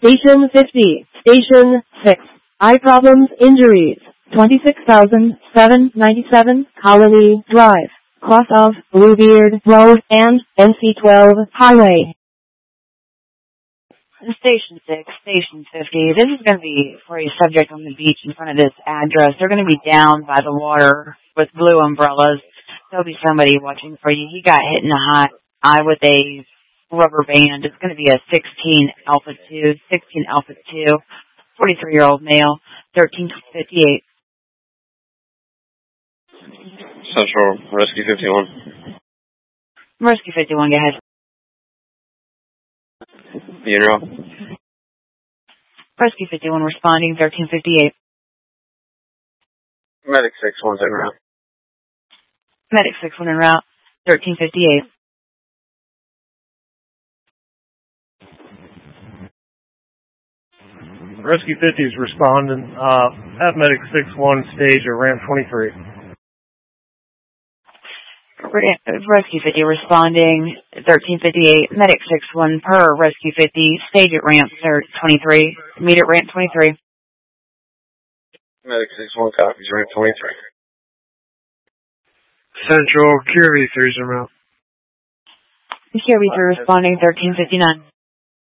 Station 50. Station 6. Eye problems, injuries. 26,797 Colony Drive. Cross of Bluebeard Road and NC-12 Highway. Station 6, Station 50. This is going to be for a subject on the beach in front of this address. They're going to be down by the water with blue umbrellas. There'll be somebody watching for you. He got hit in the eye with a rubber band. It's going to be a 16 Alpha 2, 43-year-old male, 1358. Central Rescue 51. Rescue 51, go ahead. Funeral. Rescue 51 responding, 1358. Medic 6-1's en route. Medic 6-1 en route, 1358. Rescue 50 is responding. Have Medic 6-1 stage at ramp 23. Rescue 50 responding, 1358. Medic 6-1 per Rescue 50, stage at ramp 23. Meet at ramp 23. Medic 6-1 copies, ramp 23. Central, QRV 3's en route. QRV 3 responding, 1359.